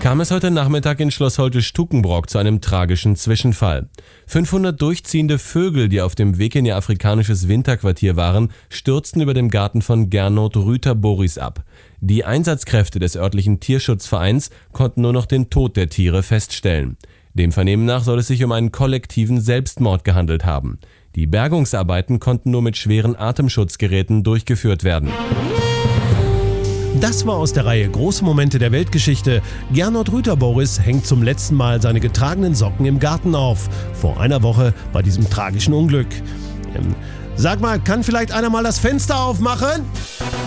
kam es heute Nachmittag in Schloss Holte-Stukenbrock zu einem tragischen Zwischenfall. 500 durchziehende Vögel, die auf dem Weg in ihr afrikanisches Winterquartier waren, stürzten über dem Garten von Gernot Rüther-Boris ab. Die Einsatzkräfte des örtlichen Tierschutzvereins konnten nur noch den Tod der Tiere feststellen. Dem Vernehmen nach soll es sich um einen kollektiven Selbstmord gehandelt haben. Die Bergungsarbeiten konnten nur mit schweren Atemschutzgeräten durchgeführt werden. Das war aus der Reihe Große Momente der Weltgeschichte. Gernot Rüther-Boris hängt zum letzten Mal seine getragenen Socken im Garten auf. Vor einer Woche bei diesem tragischen Unglück. Sag mal, kann vielleicht einer mal das Fenster aufmachen?